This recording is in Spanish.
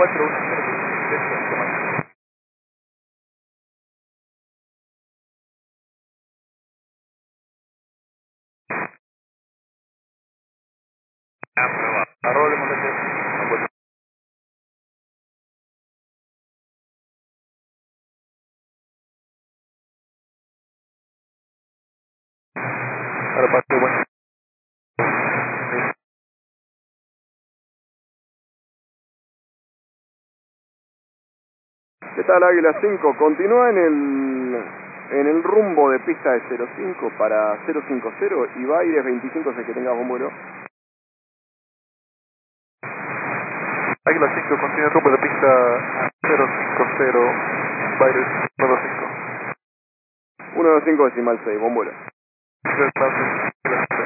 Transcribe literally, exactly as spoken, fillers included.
cuatro uno cero. Arroba de montaje. Ahora parte bueno. ¿Qué tal, Águila cinco? Continúa en el, en el rumbo de pista de cero cinco para cero cincuenta y va Aires veinticinco, es el que tenga buen vuelo. Águila cinco, continúa rumbo de pista cero cincuenta, Baires nueve cinco. uno dos cinco decimal seis, buen vuelo. Tres,